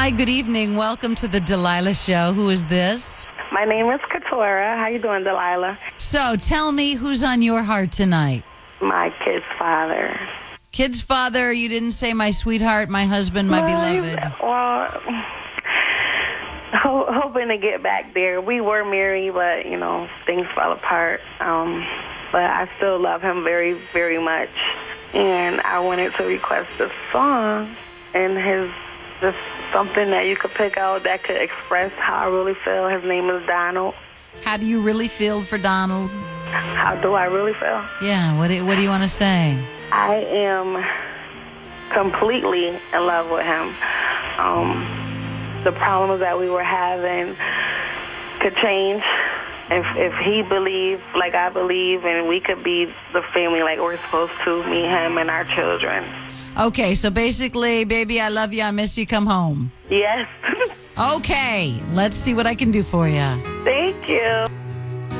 Hi, good evening. Welcome to the Delilah Show. Who is this? My name is Katora. How you doing, Delilah? So, tell me who's on your heart tonight. My kid's father. Kid's father, you didn't say my sweetheart, my husband, my beloved. Well, hoping to get back there. We were married, but, things fell apart. But I still love him very, very much. And I wanted to request a song and just something that you could pick out that could express how I really feel. His name is Donald. How do you really feel for Donald? How do I really feel? Yeah, what do you want to say? I am completely in love with him. The problems that we were having could change if he believed like I believe, and we could be the family like we're supposed to, me, him, and our children. Okay, so basically, baby, I love you, I miss you, come home. Yes. Okay, let's see what I can do for you. Thank you.